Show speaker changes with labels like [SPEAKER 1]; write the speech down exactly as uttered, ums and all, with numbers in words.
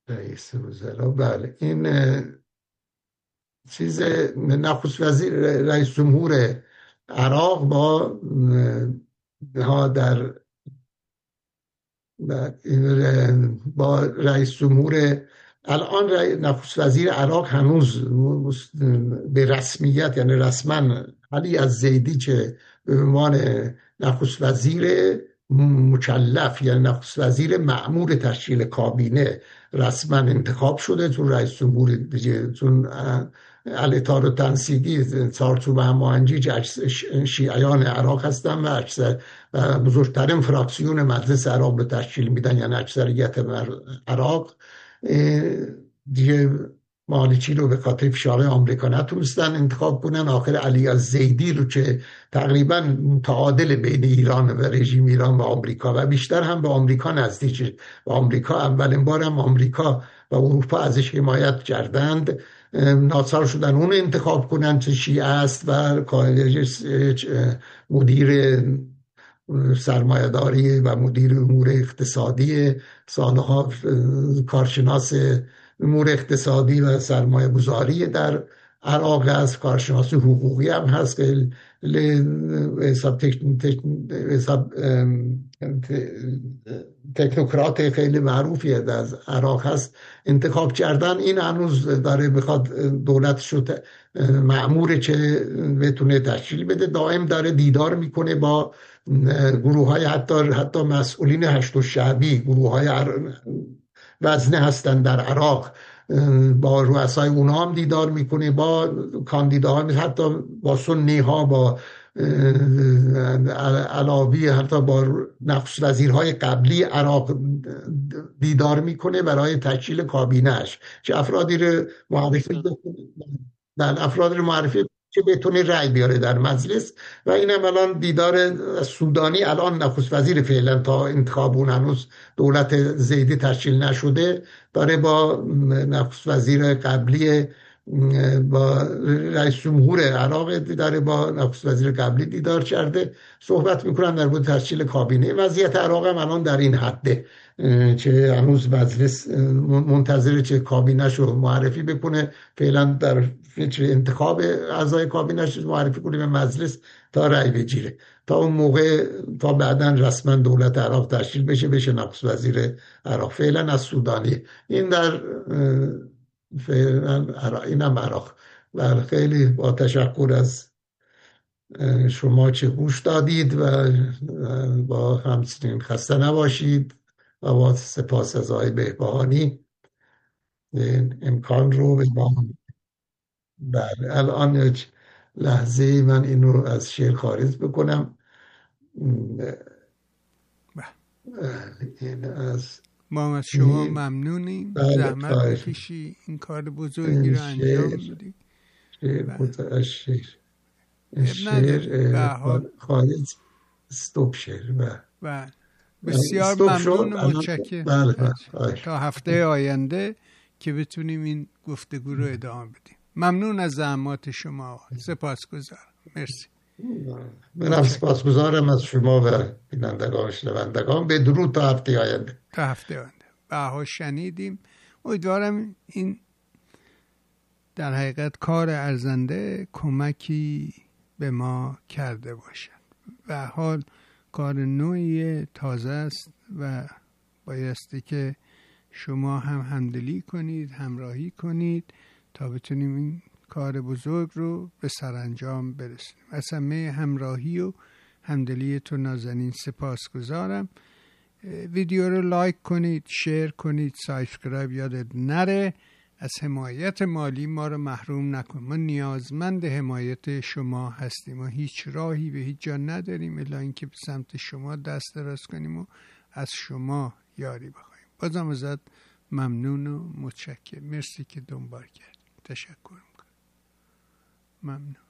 [SPEAKER 1] رئیس وزراء. بله، این چیز نخست وزیر رئیس جمهور عراق با ها در با رئیس جمهور الان نخست وزیر عراق هنوز به رسمیت، یعنی رسما علی الزیدی که به عنوان نخست وزیر مکلف، یعنی نخست وزیر مأمور تشکیل کابینه رسما انتخاب شده. چون رئیس جمهور دیگه، چون الاطار و تنسیقی چارچوب هماهنگی شیعیان عراق هستن و اکثر و بزرگترین فراکسیون مجلس عراق به تشکیل میدن، یعنی اکثریت عراق دیگه مالکی رو به خاطر فشار آمریکا نتونستن انتخاب کنن. آخر علی الزیدی رو که تقریبا متعادل بین ایران و رژیم ایران و آمریکا و بیشتر هم به آمریکا نزدیک، و آمریکا اولین بار هم آمریکا و اروپا ازش حمایت کردند، ناچار شدن اون انتخاب کنن که شیعه است و مدیر سرمایه‌داری و مدیر امور اقتصادی، سالها کارشناس امور اقتصادی و سرمایه گذاری در عراق است، کارشناس حقوقی هم هست که حساب تکنوکرات خیلی معروفی از عراق هست انتخاب کردن. این هنوز داره بخواد دولتشو مأموره که بتونه تشکیل بده. دائم داره دیدار میکنه با گروه های حتی حتی مسئولین هشت الشعبی، گروه های وزنه هستن در عراق، با رؤسای اونها هم دیدار میکنه، با کاندیداها، حتی با سنی ها، با علاوی، حتی با نخست وزیرهای قبلی عراق دیدار میکنه برای تشکیل کابینهش که افرادی رو معرفی در افراد رو معرفی که بتونه رأی بیاره در مجلس. و این هم الان دیدار سودانی، الان نخست وزیر فعلا تا انتخاب اون هنوز دولت زیدی تشکیل نشده، داره با نخست وزیر قبلی، با رئیس جمهور عراق داره با نخست وزیر قبلی دیدار کرده، صحبت میکنن در مورد تشکیل کابینه. وضعیت عراق هم الان در این حده که هنوز مجلس منتظره که کابینه‌ش رو معرفی بکنه. فعلا در فکر انتخاب اعضای کابینه‌اش معرفی کنه به مجلس تا رأی بگیره. تا اون موقع، تا بعداً رسما دولت عراق تشکیل بشه بشه نخست وزیر عراق. فعلا از سودانی. این در فعلا اینم عراق. و خیلی با تشکر از شما که گوش دادید و با همچنین خسته نباشید و با سپاس از آقای بهبهانی امکان رو به ما. بله، الان یک لحظه من این رو از شعر خارج بکنم.
[SPEAKER 2] این از ما از شما ممنونیم. زحمت بکشی این کار بزرگی رو انجام بدی.
[SPEAKER 1] شعر شعر شعر خارج استوب شعر
[SPEAKER 2] و بسیار ممنون و متشکرم. تا هفته آینده که بتونیم این گفتگو رو ادامه بدیم. ممنون از زحمات شما. سپاسگزارم. مرسی.
[SPEAKER 1] منم سپاسگزارم از شما و بینندگان و شنوندگان. به درود تا هفته آینده.
[SPEAKER 2] تا هفته آینده. بها شنیدیم. امیدوارم این در حقیقت کار ارزنده کمکی به ما کرده باشد. به حال کار نوعی تازه است و بایستی که شما هم همدلی کنید، همراهی کنید تا بتونیم این کار بزرگ رو به سرانجام برسونیم. از همه همراهی و همدلی تو نازنین سپاسگزارم. ویدیو رو لایک کنید، شیر کنید، سابسکرایب یادت نره. از حمایت مالی ما رو محروم نکن. ما نیازمند حمایت شما هستیم و هیچ راهی به هیچ جا نداریم الا اینکه به سمت شما دست دراز کنیم و از شما یاری بخوایم. بازم ازت ممنون و متشکرم. مرسی که دنبال کردید. تشکر میکنم. ممنون.